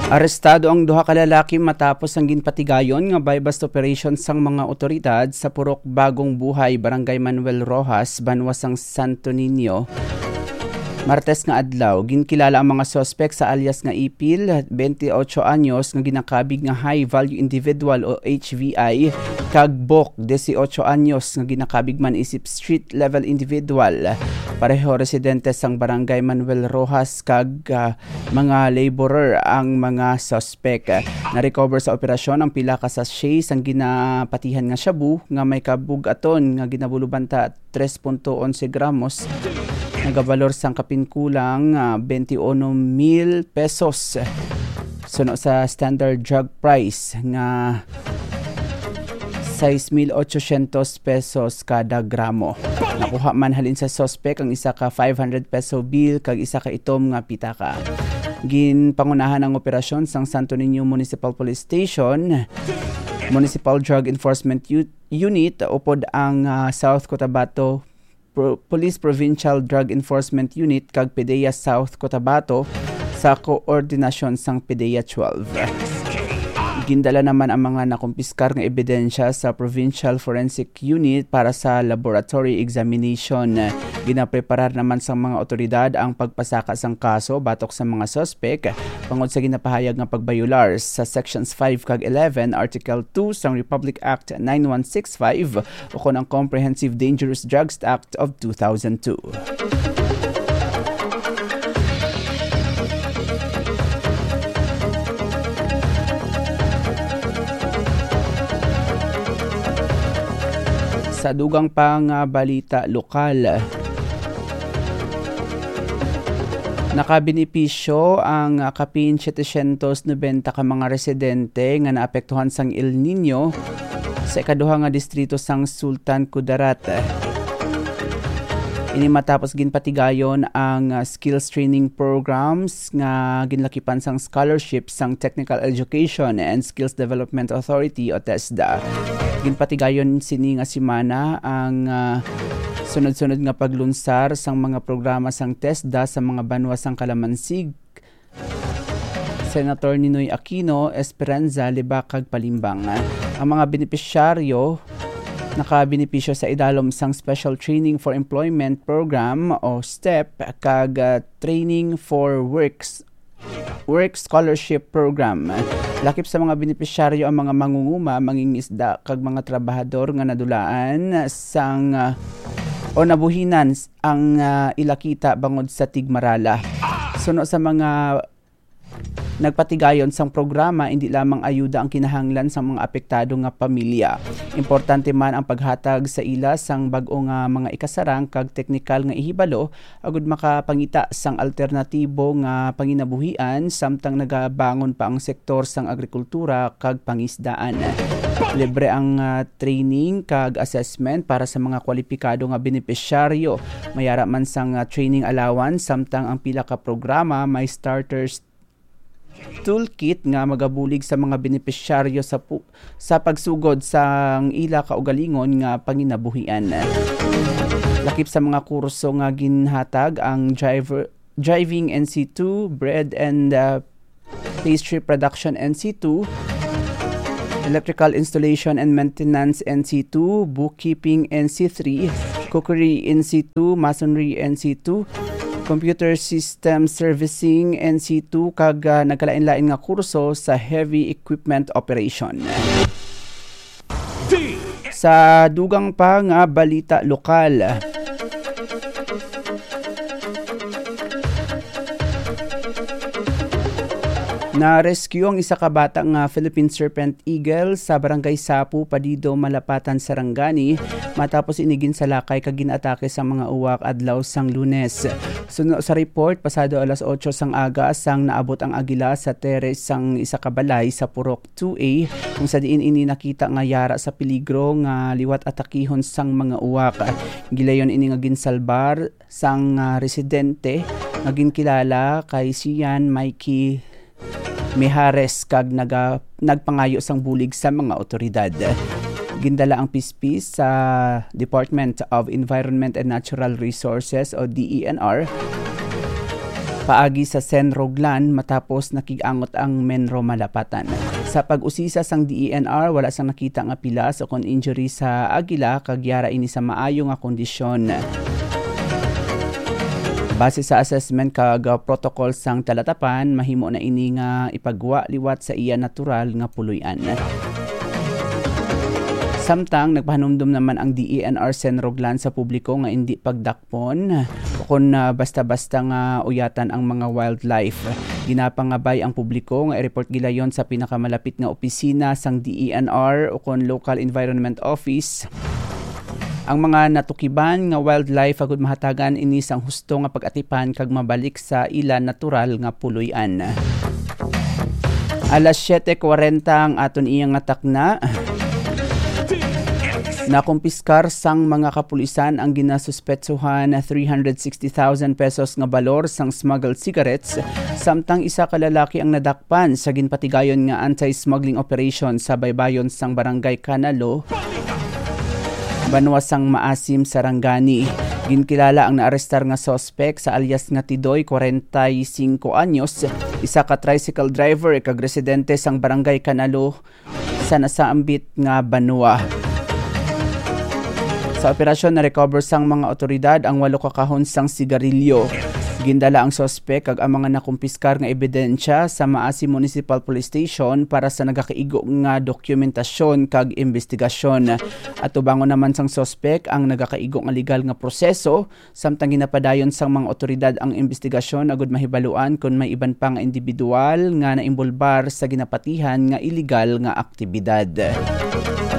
Arestado ang duha ka lalaki matapos ang ginpatigayon nga bypass operation sang mga otoridad sa Purok Bagong Buhay, Barangay Manuel Rojas, Banwasang Santo Niño. Martes nga adlaw, ginkilala ang mga suspect sa alias nga Ipil, 28 anyos nga ginakabig nga high value individual o HVI, kag Bok, 18 anyos nga ginakabig man isip street level individual. Pareho residente sang Barangay Manuel Rojas kag mga laborer ang mga suspect. Na-recover sa operasyon ang pila ka sachet sang ginapatihan nga shabu nga may kabug-aton nga ginabulubanta 3.11 gramos. Nagabalor sang kapinkulang 21,000 pesos. Suno sa standard drug price nga 6,800 pesos kada gramo. Nakuha man halin sa suspect ang isa ka 500 peso bill kag isa ka itom nga pitaka. Ginpangunahan ang operasyon sang Santo Niño Municipal Police Station, Municipal Drug Enforcement Unit upod ang South Cotabato Police Provincial Drug Enforcement Unit kag PDEA South Cotabato sa koordinasyon sang PDEA 12. Gindala naman ang mga nakumpiskar ng ebidensya sa Provincial Forensic Unit para sa laboratory examination. Ginapreparar naman sa mga otoridad ang pagpasaka sang kaso batok sa mga suspect pangod sa ginapahayag nga pagbayular sa Sections 5 kag 11 Article 2 sang Republic Act 9165 o kon ang Comprehensive Dangerous Drugs Act of 2002. Sa dugang pang balita lokal, nakabinipisyo ang kapin 790 ka mga residente nga naapektuhan sang El Nino sa ikaduha nga distrito sang Sultan Kudarat. Ini matapos ginpatigayon ang skills training programs nga ginlakipan sang scholarship sang Technical Education and Skills Development Authority o TESDA. Ginpatigayon sini nga semana ang sunod-sunod nga paglunsar sang mga programa sang TESDA sa mga banwa sang Kalamansig, Senator Ninoy Aquino, Esperanza, Libacag, Palimbang. Ang mga benepisyaryo nakabinipisyo sa idalom sang Special Training for Employment Program o STEP kag Training for Work Scholarship Program. Lakip sa mga benepisyaryo ang mga mangunguma, mangingisda kag mga trabahador nga nadulaan sang o nabuhinan ang ilakita bangod sa tigmarala. Suno sa mga nagpatigayon sang programa, hindi lamang ayuda ang kinahanglan sa mga apektado nga pamilya. Importante man ang paghatag sa ila sang bag-o nga mga ikasarang kag teknikal nga ihibalo agud makapangita sang alternatibo nga panginabuhian samtang nagabangon pa ang sektor sang agrikultura kag pangisdaan. Libre ang training kag assessment para sa mga kwalipikado nga benepisyaryo. Mayara man sang training allowance samtang ang pila ka programa may starters toolkit nga magabulig sa mga benepisyaryo sa pagsugod sang ila kaugalingon nga panginabuhian. Lakip sa mga kurso nga ginhatag ang driving NC2, bread and pastry production NC2, electrical installation and maintenance NC2, bookkeeping NC3, cookery NC2, masonry NC2, computer system servicing NC2 kag nagkalain-lain nga kurso sa heavy equipment operation. Sa dugang pa nga balita lokal, na-rescue ang isa ka bata nga Philippine Serpent Eagle sa Barangay Sapu, Padido, Malapatan, Sarangani matapos inigin sa lakay kag ginatake sa mga uwak adlaw sang Lunes. Suno sa report, pasado alas 8 sang aga sang naabot ang agila sa teres sang isa ka balay sa Purok 2A kung sa diin ini nakita nga yara sa peligro nga liwat atakihon sang mga uwak. Gilayon ini nga ginsalbar sang residente nga ginkilala kay Sian Mikey Mijares kag nagpangayo sang bulig sa mga otoridad. Gindala ang pispis sa Department of Environment and Natural Resources o DENR paagi sa Senroglan matapos nakigangot ang Menro Malapatan. Sa pag-usisa sang DENR, wala sang nakita nga pilas o kon injury sa agila kag yara ini sa maayo nga kondisyon. Base sa assessment kag protocol sang talatapan, mahimo na ini nga ipagwa liwat sa iya natural nga puloy-an. Samtang nagpahanumdum naman ang DENR Senroglan sa publiko nga hindi pagdakpon o kung basta-basta nga uyatan ang mga wildlife. Ginapangabay ang publiko nga i-report gilayon sa pinakamalapit nga opisina sang DENR o kung Local Environment Office ang mga natukiban nga wildlife agud mahatagan ini sang husto nga pag-atipan kag mabalik sa ila natural nga puloy-an. Alas 7:40 ang aton iyang takna. Nakumpiskar sang mga kapulisan ang ginasuspetsuhan na 360,000 pesos nga balor sang smuggled cigarettes, samtang isa ka lalaki ang nadakpan sa ginpatigayon nga anti-smuggling operation sa baybayon sang Barangay Canalo, Banwa sang Maasim, Sarangani. Ginkilala ang naarestar nga suspect sa alias nga Tidoy, 45 anyos, isa ka tricycle driver kag residente sang Barangay Canalo sa nasaambit nga Banwa. Sa operasyon na recover sang mga otoridad ang 8 ka kahon sang sigarilyo. Gindala ang suspect kag ang mga nakumpiskar nga ebidensya sa Maasim Municipal Police Station para sa nagakaigo nga dokumentasyon kag investigasyon. At ubangon naman sang suspect ang nagakaigo nga legal nga proseso, samtang ginapadayon sang mga otoridad ang investigasyon agud mahibaluan kung may iban pa nga individual nga naimbolbar sa ginapatihan nga illegal nga aktibidad.